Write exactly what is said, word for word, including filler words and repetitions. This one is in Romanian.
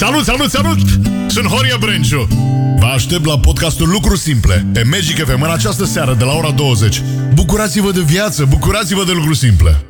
Salut, salut, salut! Sunt Horia Brenciu. Vă aștept la podcastul Lucruri Simple pe Magic F M în această seară de la ora douăzeci. Bucurați-vă de viață, bucurați-vă de lucruri simple.